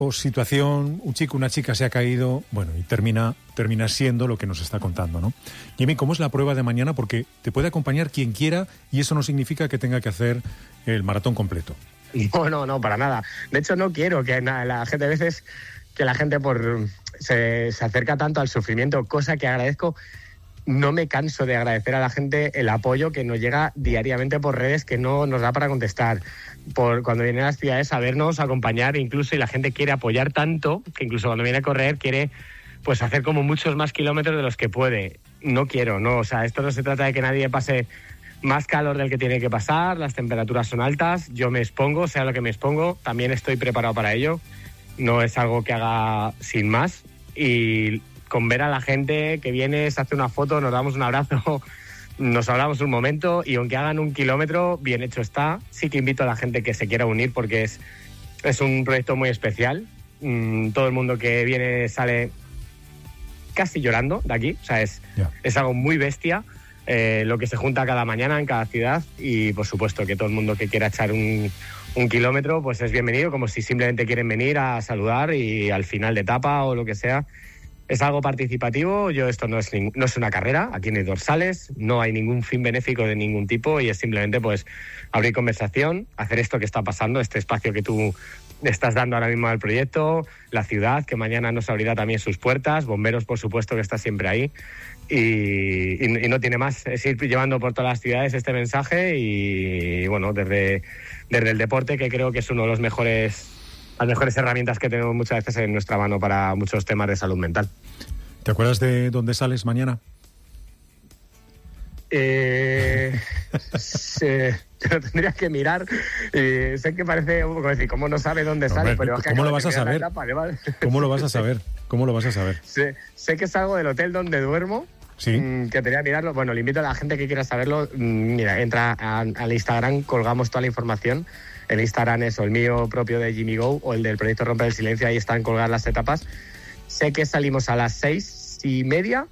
o situación, un chico, una chica se ha caído, bueno, y termina siendo lo que nos está contando, ¿no? Jimmy, ¿cómo es la prueba de mañana? Porque te puede acompañar quien quiera y eso no significa que tenga que hacer el maratón completo. No, para nada. De hecho, no quiero que la gente, a veces, que la gente se acerca tanto al sufrimiento, cosa que agradezco. No me canso de agradecer a la gente el apoyo que nos llega diariamente por redes, que no nos da para contestar. Cuando vienen a las ciudades a vernos, a acompañar, incluso, y la gente quiere apoyar tanto que incluso cuando viene a correr quiere pues hacer como muchos más kilómetros de los que puede. No quiero, o sea, esto no se trata de que nadie pase más calor del que tiene que pasar, las temperaturas son altas, yo me expongo, sea lo que me expongo, también estoy preparado para ello, no es algo que haga sin más, y con ver a la gente que viene, se hace una foto, nos damos un abrazo, nos hablamos un momento, y aunque hagan 1 kilómetro, bien hecho está. Sí que invito a la gente que se quiera unir porque es un proyecto muy especial. Todo el mundo que viene sale casi llorando de aquí, o sea, es algo muy bestia, lo que se junta cada mañana en cada ciudad, y por supuesto que todo el mundo que quiera echar un kilómetro pues es bienvenido, como si simplemente quieren venir a saludar y al final de etapa o lo que sea. Es algo participativo. Esto no es una carrera, aquí no hay dorsales, no hay ningún fin benéfico de ningún tipo, y es simplemente pues abrir conversación, hacer esto que está pasando, este espacio que tú estás dando ahora mismo al proyecto, la ciudad que mañana nos abrirá también sus puertas, bomberos por supuesto que está siempre ahí, y no tiene más, es ir llevando por todas las ciudades este mensaje, y bueno, desde el deporte, que creo que es uno de las mejores herramientas que tenemos muchas veces en nuestra mano para muchos temas de salud mental. ¿Te acuerdas de dónde sales mañana? Tendría que mirar. Sé que parece un poco decir, ¿cómo no sabe dónde sale? Pero ¿cómo lo vas a saber? ¿Cómo lo vas a saber? ¿Cómo lo vas a saber? Sé que salgo del hotel donde duermo. Sí. Que tenía que mirarlo. Bueno, le invito a la gente que quiera saberlo. Mira, entra al Instagram, colgamos toda la información. El Instagram es o el mío propio de Jimmy Go o el del proyecto Romper el Silencio, ahí están colgadas las etapas. Sé que salimos a las 6:30,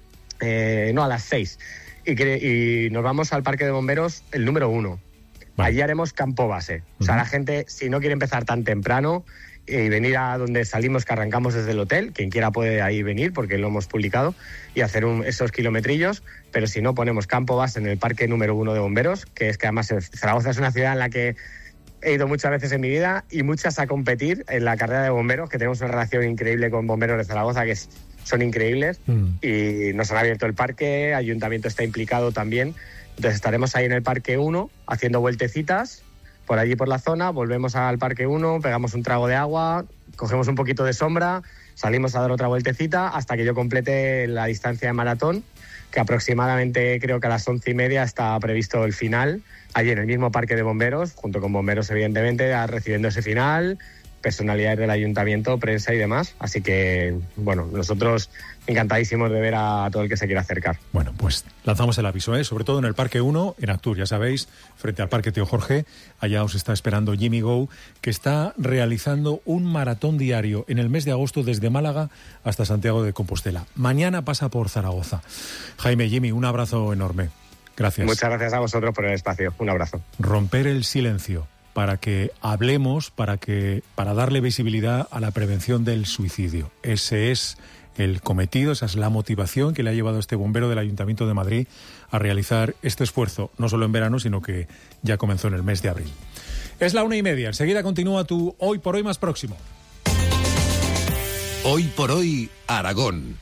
a las 6, y nos vamos al Parque de Bomberos, el número 1. Vale. Allí haremos campo base. O sea, la gente, si no quiere empezar tan temprano y venir a donde salimos, que arrancamos desde el hotel, quien quiera puede ahí venir porque lo hemos publicado, y hacer esos kilometrillos, pero si no, ponemos campo base en el Parque número 1 de Bomberos, que además Zaragoza es una ciudad en la que he ido muchas veces en mi vida, y muchas a competir en la carrera de bomberos, que tenemos una relación increíble con bomberos de Zaragoza, que son increíbles, y nos han abierto el parque, Ayuntamiento está implicado también, entonces estaremos ahí en el Parque 1 haciendo vueltecitas por allí por la zona, volvemos al Parque 1, pegamos un trago de agua, cogemos un poquito de sombra, salimos a dar otra vueltecita hasta que yo complete la distancia de maratón, que aproximadamente creo que a las 11:30 está previsto el final, allí en el mismo Parque de Bomberos, junto con bomberos evidentemente, recibiendo ese final, personalidades del ayuntamiento, prensa y demás. Así que, bueno, nosotros encantadísimos de ver a todo el que se quiera acercar. Bueno, pues lanzamos el aviso, sobre todo en el Parque 1, en Actur, ya sabéis, frente al Parque Tío Jorge. Allá os está esperando Jimmy Go, que está realizando un maratón diario en el mes de agosto desde Málaga hasta Santiago de Compostela. Mañana pasa por Zaragoza. Jaime, Jimmy, un abrazo enorme. Gracias. Muchas gracias a vosotros por el espacio. Un abrazo. Romper el silencio para que hablemos, para darle visibilidad a la prevención del suicidio. Ese es el cometido, esa es la motivación que le ha llevado a este bombero del Ayuntamiento de Madrid a realizar este esfuerzo, no solo en verano, sino que ya comenzó en el mes de abril. Es la 1:30. Enseguida continúa tu Hoy por Hoy más próximo. Hoy por Hoy, Aragón.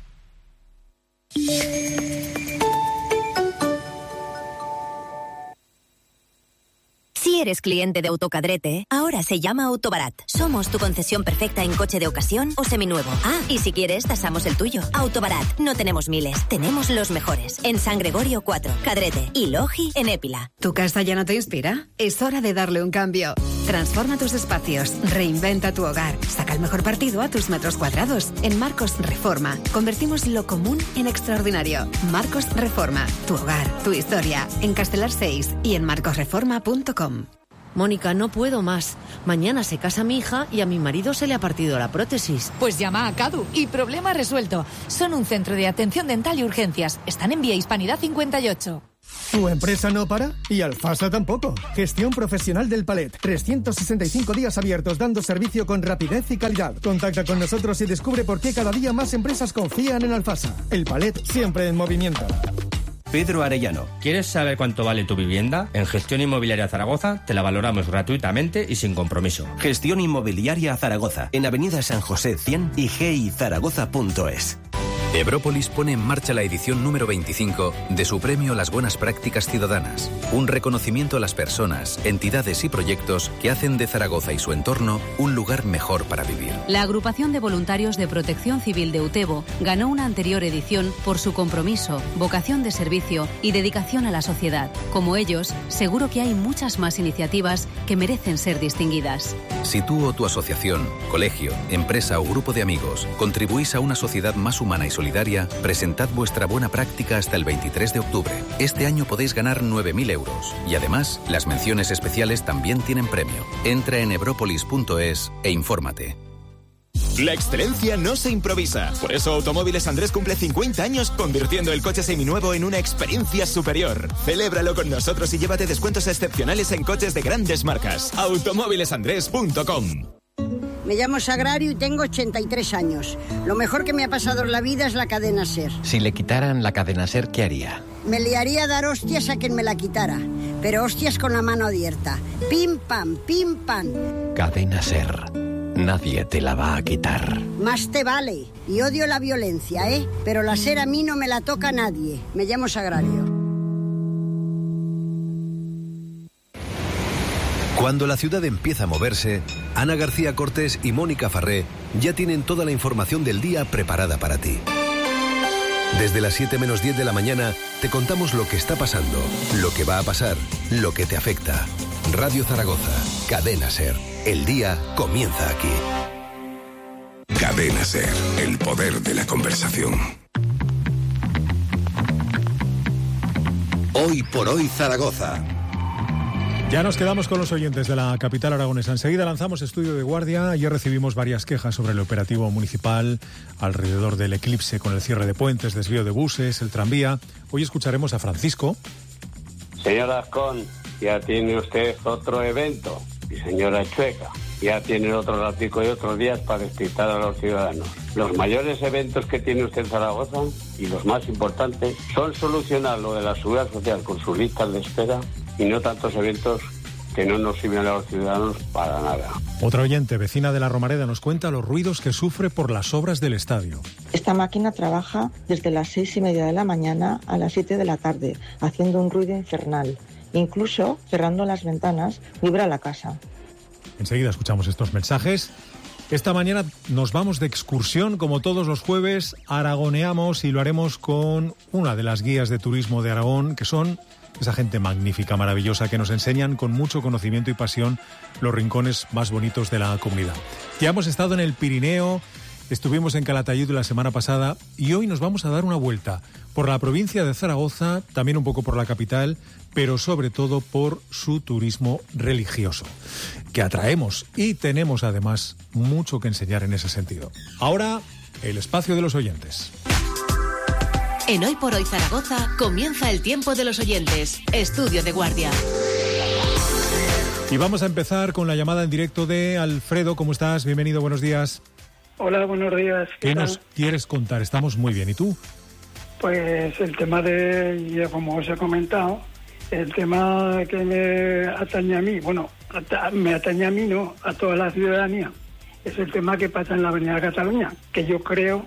Si eres cliente de Autocadrete, ahora se llama Autobarat. Somos tu concesión perfecta en coche de ocasión o seminuevo. Y si quieres, tasamos el tuyo. Autobarat, no tenemos miles, tenemos los mejores. En San Gregorio 4, Cadrete, y Logi en Épila. ¿Tu casa ya no te inspira? Es hora de darle un cambio. Transforma tus espacios, reinventa tu hogar, saca el mejor partido a tus metros cuadrados. En Marcos Reforma, convertimos lo común en extraordinario. Marcos Reforma, tu hogar, tu historia. En Castelar 6 y en marcosreforma.com. Mónica, no puedo más. Mañana se casa mi hija y a mi marido se le ha partido la prótesis. Pues llama a Cadu y problema resuelto. Son un centro de atención dental y urgencias. Están en Vía Hispanidad 58. ¿Tu empresa no para? Y Alfasa tampoco. Gestión profesional del palet. 365 días abiertos dando servicio con rapidez y calidad. Contacta con nosotros y descubre por qué cada día más empresas confían en Alfasa. El palet siempre en movimiento. Pedro Arellano. ¿Quieres saber cuánto vale tu vivienda? En Gestión Inmobiliaria Zaragoza te la valoramos gratuitamente y sin compromiso. Gestión Inmobiliaria Zaragoza, en Avenida San José 100 y gizaragoza.es. Ebrópolis pone en marcha la edición número 25 de su premio Las Buenas Prácticas Ciudadanas, un reconocimiento a las personas, entidades y proyectos que hacen de Zaragoza y su entorno un lugar mejor para vivir. La Agrupación de Voluntarios de Protección Civil de Utebo ganó una anterior edición por su compromiso, vocación de servicio y dedicación a la sociedad. Como ellos, seguro que hay muchas más iniciativas que merecen ser distinguidas. Si tú o tu asociación, colegio, empresa o grupo de amigos contribuís a una sociedad más humana y solidaria, presentad vuestra buena práctica hasta el 23 de octubre. Este año podéis ganar 9.000 euros y además las menciones especiales también tienen premio. Entra en ebropolis.es e infórmate. La excelencia no se improvisa. Por eso Automóviles Andrés cumple 50 años convirtiendo el coche seminuevo en una experiencia superior. Celébralo con nosotros y llévate descuentos excepcionales en coches de grandes marcas. Automóvilesandrés.com. Me llamo Sagrario y tengo 83 años. Lo mejor que me ha pasado en la vida es la cadena SER. Si le quitaran la cadena SER, ¿qué haría? Me liaría a dar hostias a quien me la quitara. Pero hostias con la mano abierta. Pim, pam, pim, pam. Cadena SER. Nadie te la va a quitar. Más te vale. Y odio la violencia, ¿eh? Pero la SER a mí no me la toca nadie. Me llamo Sagrario. Cuando la ciudad empieza a moverse, Ana García Cortés y Mónica Farré ya tienen toda la información del día preparada para ti. Desde las 7 menos 10 de la mañana te contamos lo que está pasando, lo que va a pasar, lo que te afecta. Radio Zaragoza, Cadena SER. El día comienza aquí. Cadena SER, el poder de la conversación. Hoy por hoy Zaragoza. Ya nos quedamos con los oyentes de la capital aragonesa. Enseguida lanzamos estudio de guardia. Ayer recibimos varias quejas sobre el operativo municipal alrededor del eclipse con el cierre de puentes, desvío de buses, el tranvía. Hoy escucharemos a Francisco. Señora Ascón, ya tiene usted otro evento. Y señora Chueca, ya tiene otro ratico y otros días para despistar a los ciudadanos. Los mayores eventos que tiene usted en Zaragoza y los más importantes son solucionar lo de la seguridad social con sus listas de espera y no tantos eventos que no nos sirven a los ciudadanos para nada. Otra oyente, vecina de La Romareda, nos cuenta los ruidos que sufre por las obras del estadio. Esta máquina trabaja desde las 6:30 de la mañana a las 7 de la tarde, haciendo un ruido infernal. Incluso, cerrando las ventanas, vibra la casa. Enseguida escuchamos estos mensajes. Esta mañana nos vamos de excursión, como todos los jueves, aragoneamos y lo haremos con una de las guías de turismo de Aragón, que son esa gente magnífica, maravillosa, que nos enseñan con mucho conocimiento y pasión los rincones más bonitos de la comunidad. Ya hemos estado en el Pirineo, estuvimos en Calatayud la semana pasada y hoy nos vamos a dar una vuelta por la provincia de Zaragoza, también un poco por la capital, pero sobre todo por su turismo religioso, que atraemos y tenemos además mucho que enseñar en ese sentido. Ahora, el espacio de los oyentes. En Hoy por Hoy Zaragoza comienza el tiempo de los oyentes. Estudio de guardia. Y vamos a empezar con la llamada en directo de Alfredo. ¿Cómo estás? Bienvenido, buenos días. Hola, buenos días. ¿Qué nos quieres contar? Estamos muy bien. ¿Y tú? Pues el tema ya como os he comentado, el tema que me atañe a mí, me atañe a mí, no, a toda la ciudadanía, es el tema que pasa en la Avenida de Cataluña, que yo creo,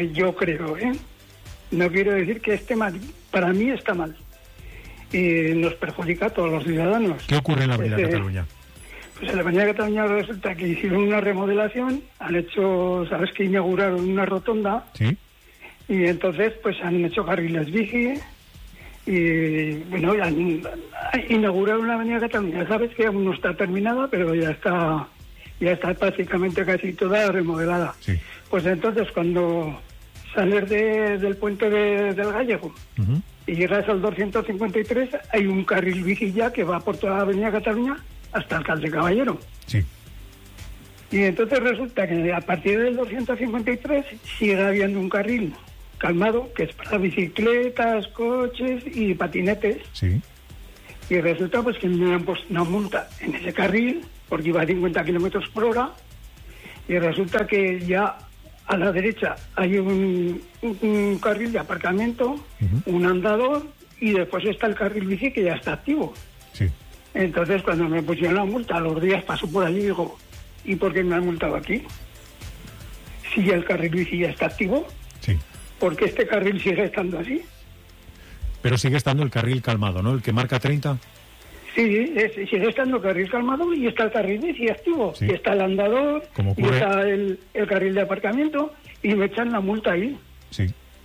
no quiero decir que esté mal, para mí está mal y nos perjudica a todos los ciudadanos. ¿Qué ocurre en la Avenida de Cataluña? Pues en la Avenida de Cataluña resulta que hicieron una remodelación, han hecho, sabes que inauguraron una rotonda. Sí. Y entonces pues han hecho carriles bici y bueno, han inaugurado una Avenida de Cataluña, sabes que aún no está terminada, pero ya está prácticamente casi toda remodelada. Sí. Pues entonces cuando sales del puente del Gallego y llegas al 253, hay un carril bici ya que va por toda la Avenida de Cataluña hasta Alcalde Caballero. Sí. Y entonces resulta que a partir del 253 sigue habiendo un carril calmado, que es para bicicletas, coches y patinetes. Sí. Y resulta pues que me han puesto una multa en ese carril, porque iba a 50 kilómetros por hora, y resulta que ya a la derecha hay un carril de aparcamiento, un andador, y después está el carril bici que ya está activo. Sí. Entonces, cuando me pusieron la multa, a los días paso por allí y digo, ¿y por qué me han multado aquí? Si ya el carril bici ya está activo, sí. ¿Por qué este carril sigue estando así? Pero sigue estando el carril calmado, ¿no? El que marca 30. Sí, sigue estando el carril calmado y está el carril bici activo. Sí. Y está el andador, y está el carril de aparcamiento, y me echan la multa ahí. Sí.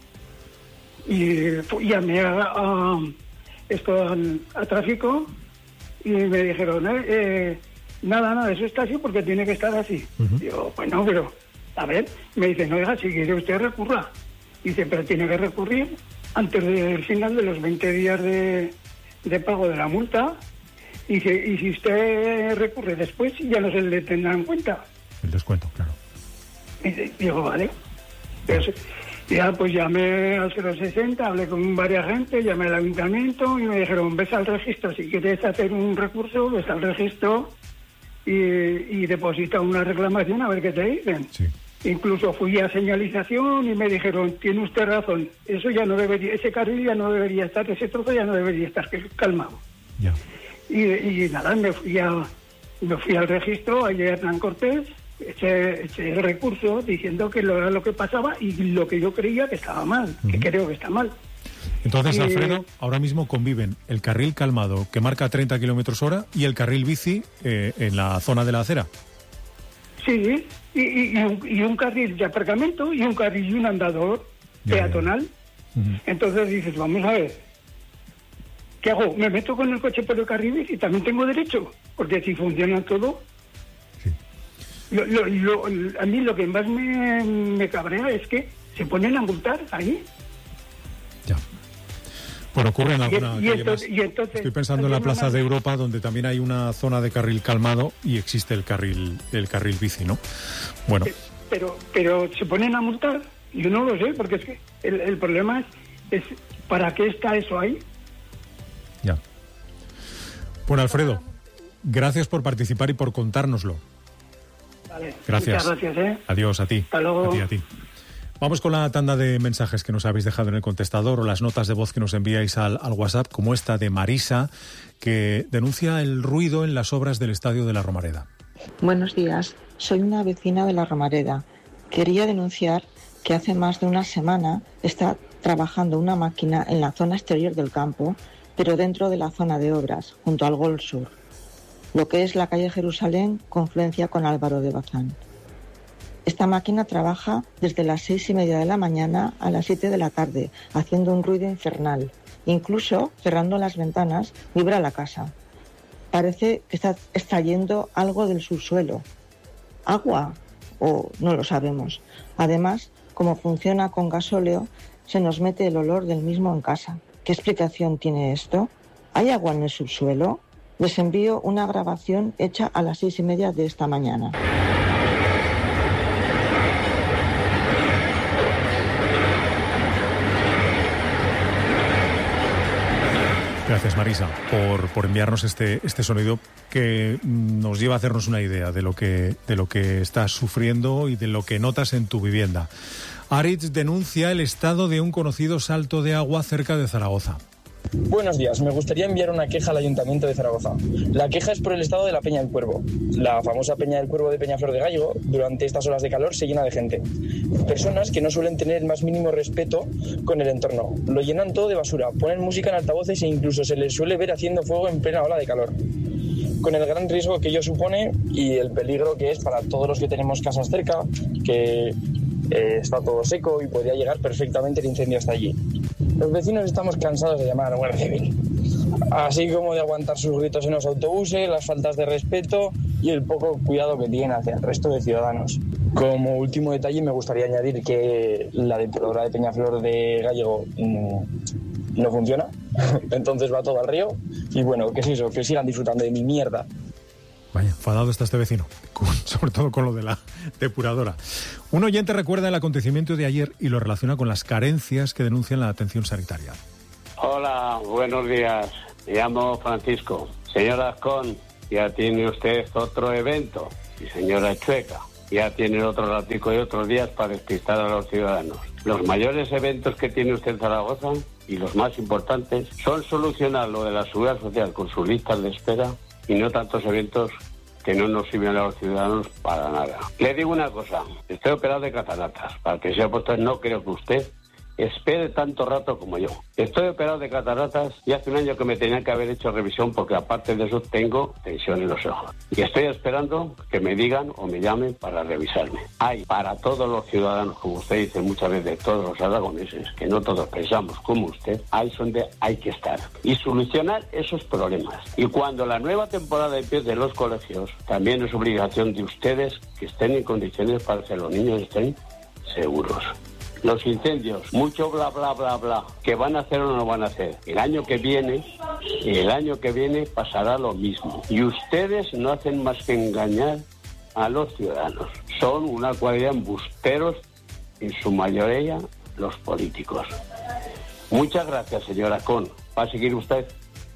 Y llamé a tráfico y me dijeron, nada, eso está así porque tiene que estar así. Digo, bueno, pero, a ver, me dicen, oiga, si quiere usted recurra. Dice, pero tiene que recurrir antes del final de los 20 días de pago de la multa. Y si usted recurre después, ya no se le tendrá en cuenta. El descuento, claro. Y digo, vale. Pero, ya pues llamé al 060, hablé con varias gente, llamé al ayuntamiento y me dijeron, ves al registro, si quieres hacer un recurso, ves al registro y deposita una reclamación a ver qué te dicen. Sí. Incluso fui a señalización y me dijeron, tiene usted razón, eso ya no debería, ese carril ya no debería estar, ese trozo ya no debería estar calmado. Ya. Y nada, me fui al registro, allí a Hernán Cortés, eché el recurso diciendo que lo era lo que pasaba y lo que yo creía que estaba mal, que creo que está mal. Entonces, Alfredo, ahora mismo conviven el carril calmado que marca 30 kilómetros hora y el carril bici en la zona de la acera. Sí, y un carril de aparcamiento y un carril y un andador peatonal. Entonces dices, vamos a ver, ¿qué hago? ¿Me meto con el coche por el carril bici? También tengo derecho, porque si funciona todo... Sí. A mí lo que más me cabrea es que se ponen a multar ahí. Ya. Bueno, ocurre en alguna y calle más. entonces, estoy pensando en la Plaza de Europa, donde también hay una zona de carril calmado y existe el carril bici, ¿no? Bueno. Pero se ponen a multar. Yo no lo sé, porque es que el problema es ¿para qué está eso ahí? Ya. Bueno, Alfredo, gracias por participar y por contárnoslo. Vale. Gracias. Muchas gracias, Adiós a ti. Hasta luego. A ti. Vamos con la tanda de mensajes que nos habéis dejado en el contestador o las notas de voz que nos enviáis al WhatsApp, como esta de Marisa, que denuncia el ruido en las obras del Estadio de la Romareda. Buenos días, soy una vecina de la Romareda. Quería denunciar que hace más de una semana está trabajando una máquina en la zona exterior del campo, pero dentro de la zona de obras, junto al Gol Sur, lo que es la calle Jerusalén, confluencia con Álvaro de Bazán. Esta máquina trabaja desde las 6:30 de la mañana a las 7 de la tarde, haciendo un ruido infernal. Incluso, cerrando las ventanas, vibra la casa. Parece que está extrayendo algo del subsuelo. ¿Agua? O no lo sabemos. Además, como funciona con gasóleo, se nos mete el olor del mismo en casa. ¿Qué explicación tiene esto? ¿Hay agua en el subsuelo? Les envío una grabación hecha a las 6:30 de esta mañana. Gracias, Marisa, por enviarnos este sonido que nos lleva a hacernos una idea de lo que estás sufriendo y de lo que notas en tu vivienda. Aritz denuncia el estado de un conocido salto de agua cerca de Zaragoza. Buenos días, me gustaría enviar una queja al Ayuntamiento de Zaragoza. La queja es por el estado de la Peña del Cuervo. La famosa Peña del Cuervo de Peñaflor de Gállego, durante estas olas de calor se llena de gente. Personas que no suelen tener el más mínimo respeto con el entorno. Lo llenan todo de basura, ponen música en altavoces e incluso se les suele ver haciendo fuego en plena ola de calor. Con el gran riesgo que ello supone y el peligro que es para todos los que tenemos casas cerca, que está todo seco y podría llegar perfectamente el incendio hasta allí. Los vecinos estamos cansados de llamar a la Guardia Civil, así como de aguantar sus gritos en los autobuses, las faltas de respeto y el poco cuidado que tienen hacia el resto de ciudadanos. Como último detalle me gustaría añadir que la depuradora de Peñaflor de Gállego no funciona, entonces va todo al río y bueno, ¿qué es eso? Que sigan disfrutando de mi mierda. Vaya, enfadado está este vecino, sobre todo con lo de la depuradora. Un oyente recuerda el acontecimiento de ayer y lo relaciona con las carencias que denuncian la atención sanitaria. Hola, buenos días. Me llamo Francisco. Señora Azcón, ya tiene usted otro evento. Y señora Chueca, ya tiene otro ratico y otros días para despistar a los ciudadanos. Los mayores eventos que tiene usted en Zaragoza, y los más importantes, son solucionar lo de la seguridad social con sus listas de espera y no tantos eventos que no nos sirven a los ciudadanos para nada. Le digo una cosa, estoy operado de cataratas. Para que sea puesto, no creo que usted espere tanto rato como yo. Estoy operado de cataratas y hace un año que me tenían que haber hecho revisión porque aparte de eso tengo tensión en los ojos. Y estoy esperando que me digan o me llamen para revisarme. Hay para todos los ciudadanos, como usted dice muchas veces, todos los aragoneses, que no todos pensamos como usted, ahí es donde hay que estar y solucionar esos problemas. Y cuando la nueva temporada empiece en los colegios, también es obligación de ustedes que estén en condiciones para que los niños estén seguros. Los incendios, mucho bla, bla, bla, bla, que van a hacer o no van a hacer. El año que viene pasará lo mismo. Y ustedes no hacen más que engañar a los ciudadanos. Son una cuadrilla de embusteros, en su mayoría los políticos. Muchas gracias, señora Con. Va a seguir usted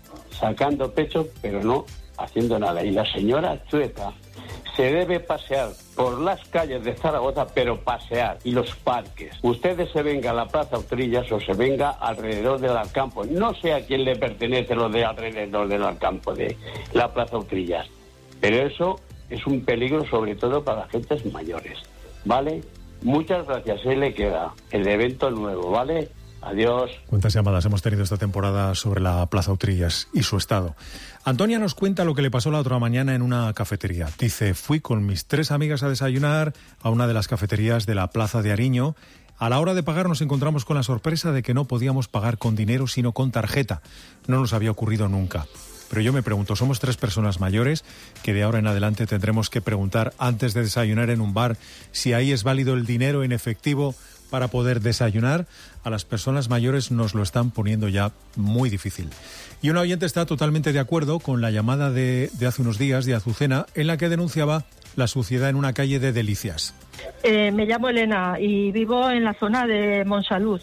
sacando pecho, pero no haciendo nada. Y la señora Chueca se debe pasear por las calles de Zaragoza, pero pasear, y los parques. Ustedes se venga a la Plaza Utrillas o se venga alrededor del Alcampo. No sé a quién le pertenece lo de alrededor del Alcampo, de la Plaza Utrillas. Pero eso es un peligro sobre todo para las gentes mayores, ¿vale? Muchas gracias, ahí le queda el evento nuevo, ¿vale? Adiós. ¿Cuántas llamadas hemos tenido esta temporada sobre la Plaza Utrillas y su estado? Antonia nos cuenta lo que le pasó la otra mañana en una cafetería. Dice, fui con mis 3 amigas a desayunar a una de las cafeterías de la Plaza de Ariño. A la hora de pagar nos encontramos con la sorpresa de que no podíamos pagar con dinero sino con tarjeta. No nos había ocurrido nunca. Pero yo me pregunto, somos 3 personas mayores que de ahora en adelante tendremos que preguntar antes de desayunar en un bar si ahí es válido el dinero en efectivo para poder desayunar. A las personas mayores nos lo están poniendo ya muy difícil. Y una oyente está totalmente de acuerdo con la llamada de hace unos días de Azucena, en la que denunciaba la suciedad en una calle de Delicias. Me llamo Elena y vivo en la zona de Monsalud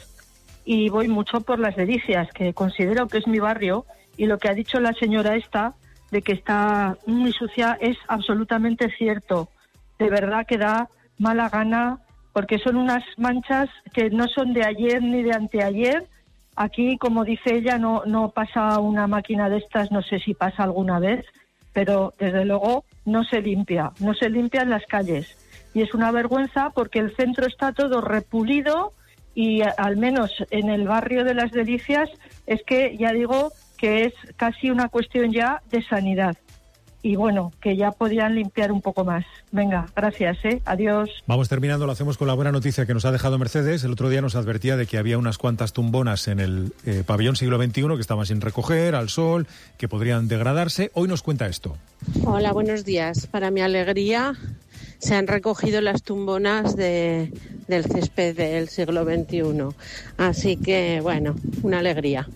y voy mucho por las Delicias, que considero que es mi barrio, y lo que ha dicho la señora esta de que está muy sucia es absolutamente cierto. De verdad que da mala gana, porque son unas manchas que no son de ayer ni de anteayer. Aquí, como dice ella, no pasa una máquina de estas, no sé si pasa alguna vez, pero desde luego no se limpian las calles. Y es una vergüenza porque el centro está todo repulido y al menos en el barrio de las Delicias es que, ya digo, que es casi una cuestión ya de sanidad. Y bueno, que ya podían limpiar un poco más. Venga, gracias, adiós. Vamos terminando, lo hacemos con la buena noticia que nos ha dejado Mercedes. El otro día nos advertía de que había unas cuantas tumbonas en el pabellón siglo XXI que estaban sin recoger, al sol, que podrían degradarse. Hoy nos cuenta esto. Hola, buenos días. Para mi alegría, se han recogido las tumbonas del césped del siglo XXI. Así que, bueno, una alegría.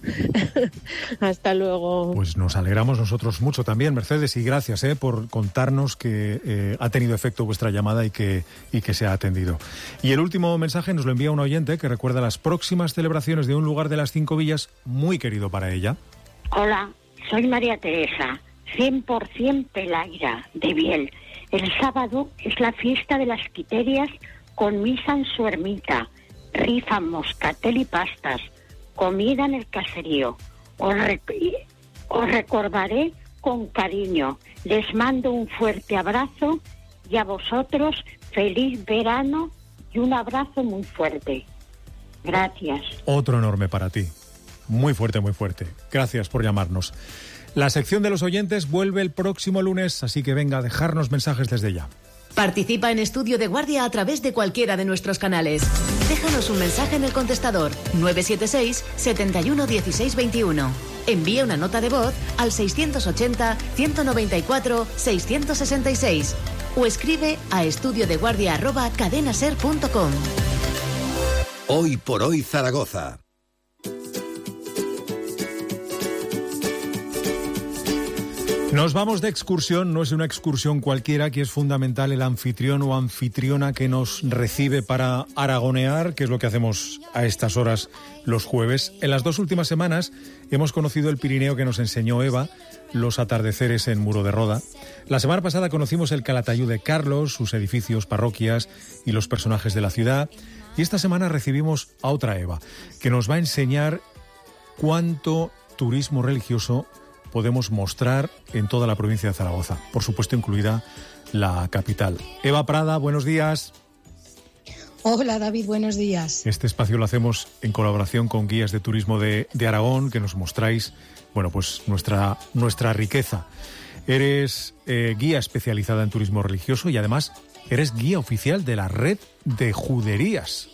Hasta luego. Pues nos alegramos nosotros mucho también, Mercedes, y gracias por contarnos que ha tenido efecto vuestra llamada y que se ha atendido. Y el último mensaje nos lo envía un oyente que recuerda las próximas celebraciones de un lugar de las 5 villas muy querido para ella. Hola, soy María Teresa, 100% Pelaira, de Biel. El sábado es la fiesta de las Quiterias con misa en su ermita, rifan moscatel y pastas, comida en el caserío. Os recordaré con cariño. Les mando un fuerte abrazo y a vosotros feliz verano y un abrazo muy fuerte. Gracias. Otro enorme para ti. Muy fuerte, muy fuerte. Gracias por llamarnos. La sección de los oyentes vuelve el próximo lunes, así que venga a dejarnos mensajes desde ya. Participa en Estudio de Guardia a través de cualquiera de nuestros canales. Déjanos un mensaje en el contestador 976 71 16 21. Envía una nota de voz al 680 194 666 o escribe a estudiodeguardia@cadenaser.com. Hoy por hoy Zaragoza. Nos vamos de excursión, no es una excursión cualquiera, aquí es fundamental el anfitrión o anfitriona que nos recibe para aragonear, que es lo que hacemos a estas horas los jueves. En las 2 últimas semanas hemos conocido el Pirineo que nos enseñó Eva, los atardeceres en Muro de Roda. La semana pasada conocimos el Calatayud de Carlos, sus edificios, parroquias y los personajes de la ciudad. Y esta semana recibimos a otra Eva, que nos va a enseñar cuánto turismo religioso podemos mostrar en toda la provincia de Zaragoza, por supuesto incluida la capital. Eva Prada, buenos días. Hola David, buenos días. Este espacio lo hacemos en colaboración con Guías de Turismo de Aragón, que nos mostráis, bueno, pues nuestra riqueza. Eres guía especializada en turismo religioso y además eres guía oficial de la red de juderías.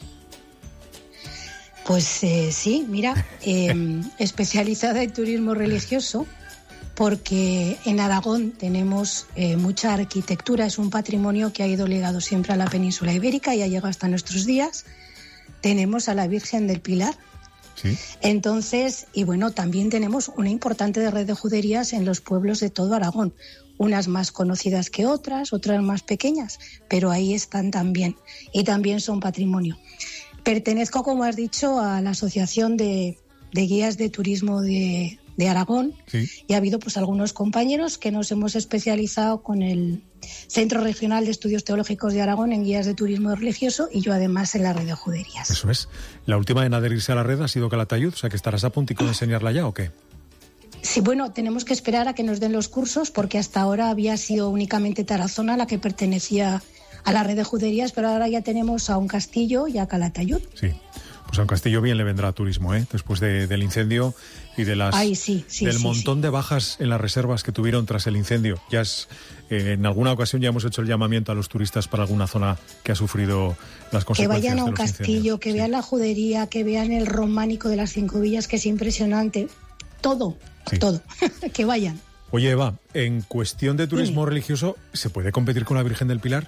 Pues sí, mira, especializada en turismo religioso, porque en Aragón tenemos mucha arquitectura, es un patrimonio que ha ido ligado siempre a la península ibérica y ha llegado hasta nuestros días. Tenemos a la Virgen del Pilar. Sí. Entonces, y bueno, también tenemos una importante red de juderías en los pueblos de todo Aragón, unas más conocidas que otras más pequeñas, pero ahí están también, y también son patrimonio. Pertenezco, como has dicho, a la Asociación de Guías de Turismo de Aragón, sí. Y ha habido pues algunos compañeros que nos hemos especializado con el Centro Regional de Estudios Teológicos de Aragón en guías de turismo religioso y yo además en la red de juderías. Eso es. La última en adherirse a la red ha sido Calatayud, o sea que estarás a puntico de enseñarla ya, ¿o qué? Sí, bueno, tenemos que esperar a que nos den los cursos porque hasta ahora había sido únicamente Tarazona la que pertenecía a la red de juderías, pero ahora ya tenemos a un castillo y a Calatayud. Sí. Pues a un castillo bien le vendrá turismo, después del incendio y de las del montón de bajas en las reservas que tuvieron tras el incendio. Ya en alguna ocasión ya hemos hecho el llamamiento a los turistas para alguna zona que ha sufrido las consecuencias. Que vayan a un castillo, incendios. Que vean la judería, que vean el románico de las 5 villas, que es impresionante. Todo, que vayan. Oye, Eva, en cuestión de turismo religioso, ¿se puede competir con la Virgen del Pilar?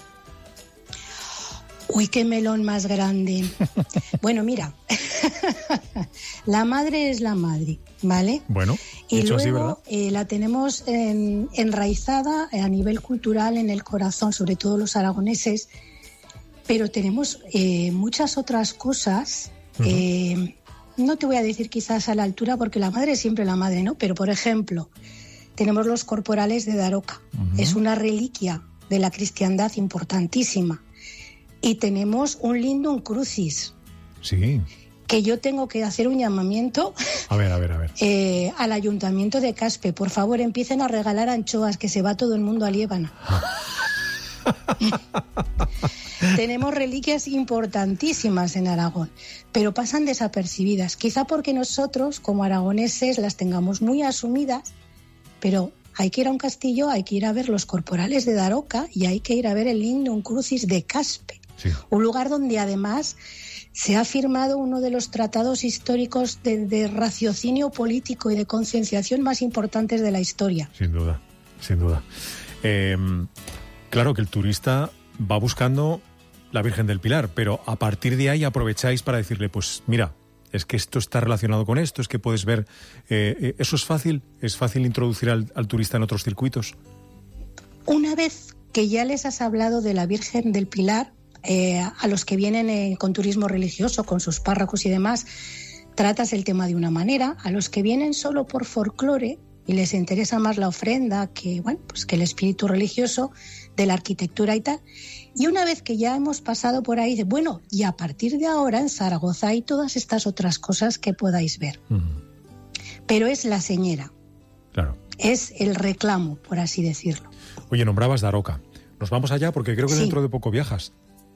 Uy, qué melón más grande. Bueno, mira, la madre es la madre, ¿vale? Bueno, y luego así, ¿verdad? La tenemos enraizada a nivel cultural en el corazón, sobre todo los aragoneses, pero tenemos muchas otras cosas. No te voy a decir quizás a la altura, porque la madre es siempre la madre, ¿no? Pero, por ejemplo, tenemos los corporales de Daroca. Es una reliquia de la cristiandad importantísima. Y tenemos un Lindum Crucis. Sí. Que yo tengo que hacer un llamamiento. A ver. Al Ayuntamiento de Caspe. Por favor, empiecen a regalar anchoas, que se va todo el mundo a Liébana. Tenemos reliquias importantísimas en Aragón, pero pasan desapercibidas. Quizá porque nosotros, como aragoneses, las tengamos muy asumidas, pero hay que ir a un castillo, hay que ir a ver los corporales de Daroca y hay que ir a ver el Lindum Crucis de Caspe. Sí. Un lugar donde además se ha firmado uno de los tratados históricos de raciocinio político y de concienciación más importantes de la historia. Sin duda. Claro que el turista va buscando la Virgen del Pilar, pero a partir de ahí aprovecháis para decirle, pues mira, es que esto está relacionado con esto, es que puedes ver, eso es fácil introducir al turista en otros circuitos. Una vez que ya les has hablado de la Virgen del Pilar, a los que vienen con turismo religioso, con sus párrocos y demás, tratas el tema de una manera. A los que vienen solo por folclore y les interesa más la ofrenda que el espíritu religioso de la arquitectura y tal. Y una vez que ya hemos pasado por ahí, y a partir de ahora en Zaragoza hay todas estas otras cosas que podáis ver. Pero es la señera. Claro. Es el reclamo, por así decirlo. Oye, nombrabas Daroca. Nos vamos allá porque creo que dentro de poco viajas.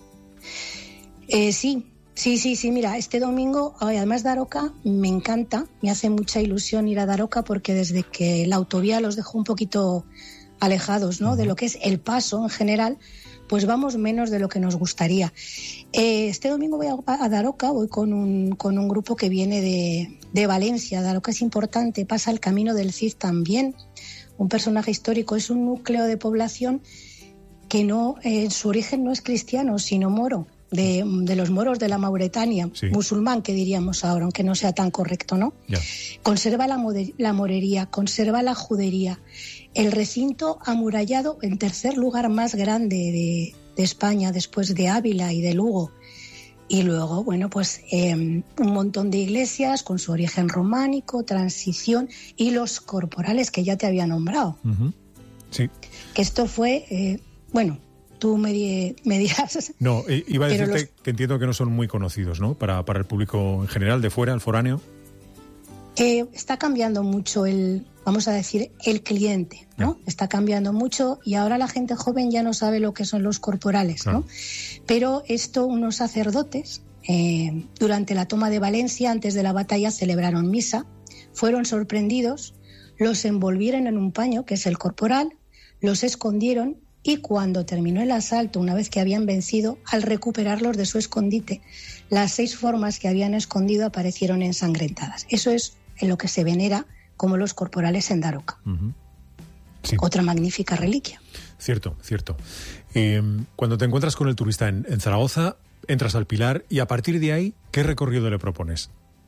Sí, mira, este domingo, además Daroca, me encanta, me hace mucha ilusión ir a Daroca porque desde que la autovía los dejó un poquito alejados, ¿no? De lo que es el paso en general, pues vamos menos de lo que nos gustaría. Este domingo voy a Daroca, voy con un grupo que viene de Valencia. Daroca es importante, pasa el Camino del Cid también, un personaje histórico, es un núcleo de población que no, en su origen no es cristiano, sino moro. de los moros de la Mauretania, musulmán que diríamos ahora, aunque no sea tan correcto, ¿no? Ya. Conserva la morería, conserva la judería, el recinto amurallado, en tercer lugar más grande de España, después de Ávila y de Lugo. Y luego, bueno, pues un montón de iglesias con su origen románico, transición y los corporales que ya te había nombrado. Sí. Que esto fue, bueno, tú me dirás. No, iba a decirte que entiendo que no son muy conocidos, ¿no? Para el público en general, de fuera, el foráneo. Está cambiando mucho vamos a decir, el cliente, ¿no? Está cambiando mucho y ahora la gente joven ya no sabe lo que son los corporales, ¿no? Pero unos sacerdotes, durante la toma de Valencia, antes de la batalla, celebraron misa, fueron sorprendidos, los envolvieron en un paño, que es el corporal, los escondieron y cuando terminó el asalto, una vez que habían vencido, al recuperarlos de su escondite, las 6 formas que habían escondido aparecieron ensangrentadas. Eso es en lo que se venera como los corporales en Daroca. Sí. Otra magnífica reliquia. Cierto. Cuando te encuentras con el turista en Zaragoza, entras al Pilar y a partir de ahí, ¿qué recorrido le propones?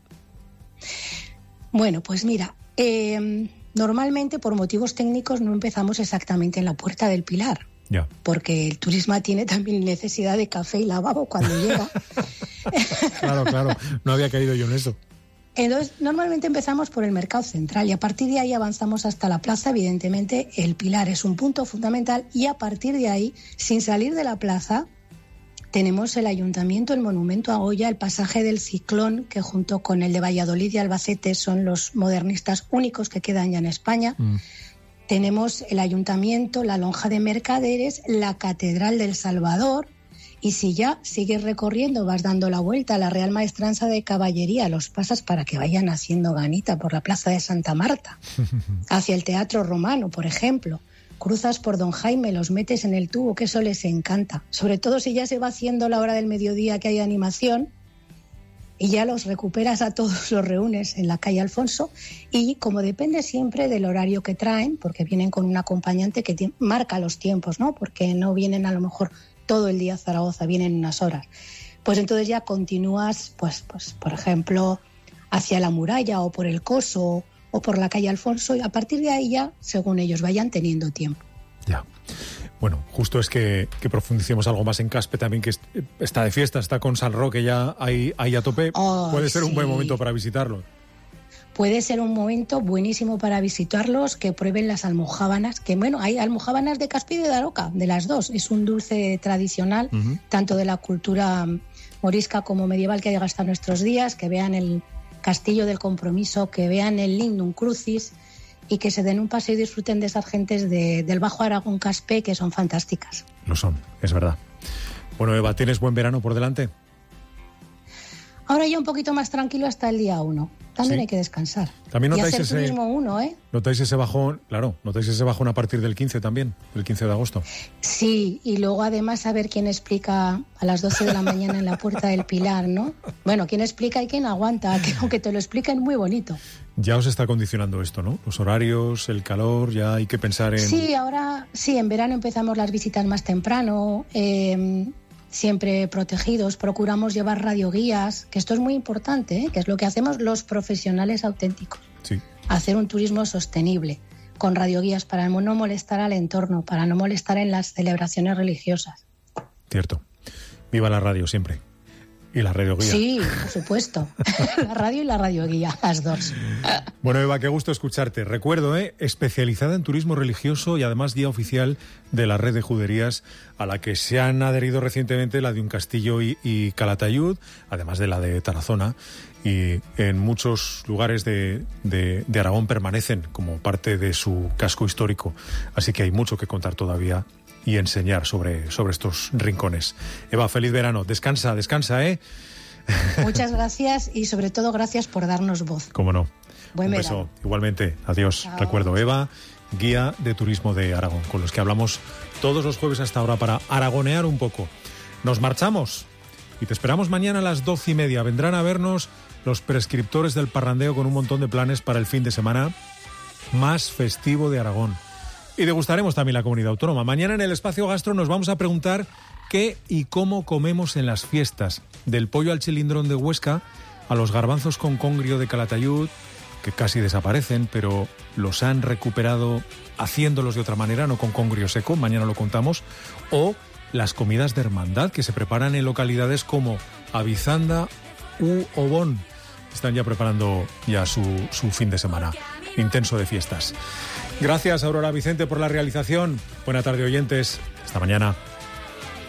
Bueno, pues mira, normalmente por motivos técnicos no empezamos exactamente en la Puerta del Pilar. Ya. Porque el turismo tiene también necesidad de café y lavabo cuando llega. Claro, no había caído yo en eso. Entonces, normalmente empezamos por el mercado central y a partir de ahí avanzamos hasta la plaza. Evidentemente, el Pilar es un punto fundamental y a partir de ahí, sin salir de la plaza, tenemos el ayuntamiento, el monumento a Goya, el pasaje del Ciclón, que junto con el de Valladolid y Albacete son los modernistas únicos que quedan ya en España. Tenemos el ayuntamiento, la lonja de mercaderes, la Catedral del Salvador. Y si ya sigues recorriendo, vas dando la vuelta a la Real Maestranza de Caballería, los pasas para que vayan haciendo ganita por la Plaza de Santa Marta, hacia el Teatro Romano, por ejemplo. Cruzas por Don Jaime, los metes en el tubo, que eso les encanta. Sobre todo si ya se va haciendo la hora del mediodía que hay animación y ya los recuperas a todos, los reúnes en la calle Alfonso y como depende siempre del horario que traen, porque vienen con un acompañante que marca los tiempos, ¿no? Porque no vienen a lo mejor todo el día a Zaragoza, vienen unas horas. Pues entonces ya continúas, pues por ejemplo, hacia la muralla o por el Coso o por la calle Alfonso y a partir de ahí ya, según ellos vayan teniendo tiempo. Ya. Bueno, justo es que profundicemos algo más en Caspe también, que está de fiesta, está con San Roque ya ahí a tope. Puede ser un buen momento para visitarlo. Puede ser un momento buenísimo para visitarlos, que prueben las almojábanas, que bueno, hay almojábanas de Caspe y de Daroca, de las dos. Es un dulce tradicional, tanto de la cultura morisca como medieval que llega hasta nuestros días, que vean el Castillo del Compromiso, que vean el Lignum Crucis y que se den un paseo y disfruten de esas gentes del Bajo Aragón Caspe, que son fantásticas. Lo son, es verdad. Bueno, Eva, ¿tienes buen verano por delante? Ahora ya un poquito más tranquilo hasta el día 1. También hay que descansar. También notáis y hacer turismo 1, ¿eh? Notáis ese bajón, claro, notáis ese bajón a partir del 15 también, el 15 de agosto. Sí, y luego además a ver quién explica a las 12 de la mañana en la Puerta del Pilar, ¿no? Bueno, quién explica y quién aguanta, que aunque te lo expliquen muy bonito. Ya os está condicionando esto, ¿no? Los horarios, el calor, ya hay que pensar en... Sí, ahora sí, en verano empezamos las visitas más temprano, siempre protegidos, procuramos llevar radioguías, que esto es muy importante, ¿eh? Que es lo que hacemos los profesionales auténticos. Sí. Hacer un turismo sostenible, con radioguías para no molestar al entorno, para no molestar en las celebraciones religiosas. Cierto. Viva la radio siempre. Y la radioguía. Sí, por supuesto. La radio y la radioguía, las dos. Bueno, Eva, qué gusto escucharte. Recuerdo, especializada en turismo religioso y además guía oficial de la red de juderías a la que se han adherido recientemente la de Uncastillo y Calatayud, además de la de Tarazona. Y en muchos lugares de Aragón permanecen como parte de su casco histórico. Así que hay mucho que contar todavía y enseñar sobre estos rincones. Eva, feliz verano. Descansa, ¿eh? Muchas gracias y sobre todo gracias por darnos voz. Cómo no. Buen Un verano. beso. Igualmente. Adiós. Chao. Recuerdo, Eva, guía de turismo de Aragón, con los que hablamos todos los jueves hasta ahora para aragonear un poco. Nos marchamos y te esperamos mañana a las 12:30. Vendrán a vernos los prescriptores del parrandeo con un montón de planes para el fin de semana más festivo de Aragón. Y degustaremos también la comunidad autónoma. Mañana en el Espacio Gastro nos vamos a preguntar qué y cómo comemos en las fiestas. Del pollo al chilindrón de Huesca a los garbanzos con congrio de Calatayud, que casi desaparecen, pero los han recuperado haciéndolos de otra manera, no con congrio seco, mañana lo contamos, o las comidas de hermandad que se preparan en localidades como Avizanda u Obón. Están ya preparando ya su fin de semana intenso de fiestas. Gracias, Aurora Vicente, por la realización. Buena tarde, oyentes. Hasta mañana.